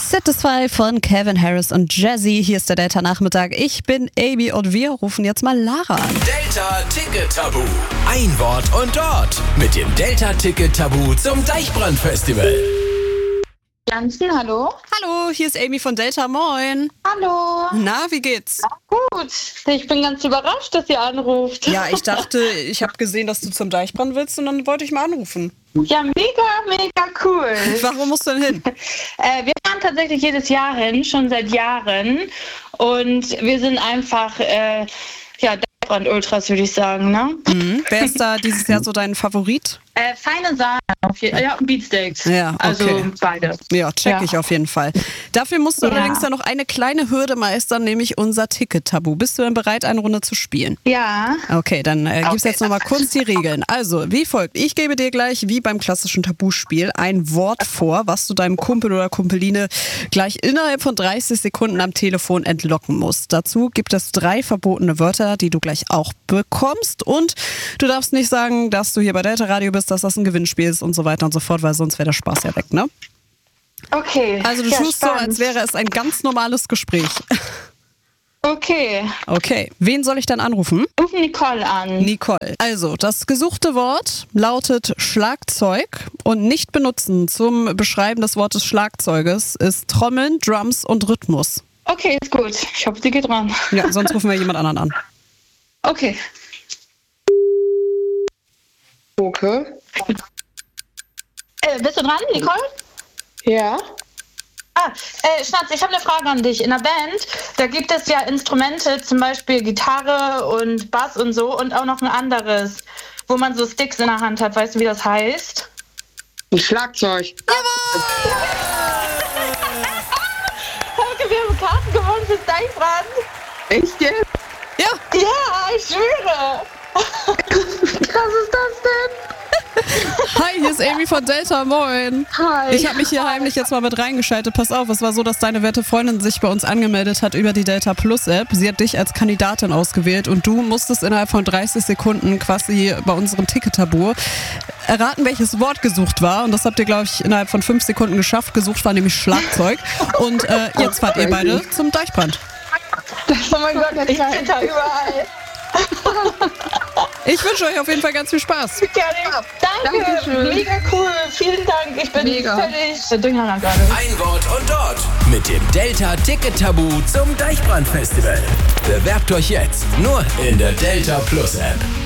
Satisfy von Calvin Harris und Jazzy. Hier ist der Delta-Nachmittag. Ich bin Amy und wir rufen jetzt mal Lara an. Delta-Ticket-Tabu. Ein Wort und Ort. Mit dem Delta-Ticket-Tabu zum Deichbrand-Festival. Jansen, hallo. Hallo, hier ist Amy von Delta. Moin. Hallo. Na, wie geht's? Gut. Ich bin ganz überrascht, dass ihr anruft. Ja, ich dachte, ich habe gesehen, dass du zum Deichbrand willst und dann wollte ich mal anrufen. Ja, mega cool. Warum musst du denn hin? Wir fahren tatsächlich jedes Jahr hin, schon seit Jahren. Und wir sind einfach, Deichbrand-Ultras, würde ich sagen, ne? Wer ist da dieses Jahr so dein Favorit? Feine Sahne, Beatsteaks. Ja, okay. Also beide. Ja, check ich auf jeden Fall. Dafür musst du allerdings ja noch eine kleine Hürde meistern, nämlich unser Ticket-Tabu. Bist du denn bereit, eine Runde zu spielen? Ja. Okay, dann gibst jetzt nochmal kurz die Regeln. Also, wie folgt. Ich gebe dir gleich, wie beim klassischen Tabuspiel, ein Wort vor, was du deinem Kumpel oder Kumpeline gleich innerhalb von 30 Sekunden am Telefon entlocken musst. Dazu gibt es 3 verbotene Wörter, die du gleich auch bekommst. Und du darfst nicht sagen, dass du hier bei Delta Radio bist, dass das ein Gewinnspiel ist und so weiter und so fort, weil sonst wäre der Spaß ja weg, ne? Okay. Also du tust so, als wäre es ein ganz normales Gespräch. Okay. Okay, wen soll ich dann anrufen? Ruf Nicole an. Nicole. Also, das gesuchte Wort lautet Schlagzeug und nicht benutzen zum Beschreiben des Wortes Schlagzeuges ist Trommeln, Drums und Rhythmus. Okay, ist gut. Ich hoffe, sie geht ran. Ja, sonst rufen wir jemand anderen an. Okay. Okay. Bist du dran, Nicole? Ja. Schatz, ich habe eine Frage an dich. In der Band, da gibt es ja Instrumente, zum Beispiel Gitarre und Bass und so und auch noch ein anderes, wo man so Sticks in der Hand hat. Weißt du, wie das heißt? Ein Schlagzeug. Danke, wir haben Karten gewonnen fürs Deichbrand. Echt jetzt? Ja. Ja, ich schwöre. Was ist das denn? Hi, hier ist Amy von Delta, moin. Hi. Ich habe mich hier heimlich jetzt mal mit reingeschaltet. Pass auf, es war so, dass deine werte Freundin sich bei uns angemeldet hat über die Delta Plus App. Sie hat dich als Kandidatin ausgewählt und du musstest innerhalb von 30 Sekunden quasi bei unserem Ticket-Tabu erraten, welches Wort gesucht war. Und das habt ihr, glaube ich, innerhalb von 5 Sekunden geschafft. Gesucht war nämlich Schlagzeug. Und jetzt fahrt ihr beide zum Deichbrand. Oh mein Gott, ich bin da überall. Ich wünsche euch auf jeden Fall ganz viel Spaß. Ja, danke, Dankeschön. mega cool, vielen Dank. Ich bin völlig durcheinander gerade. Ein Wort und Ort. Mit dem Delta-Ticket-Tabu zum Deichbrand-Festival. Bewerbt euch jetzt nur in der Delta Plus App.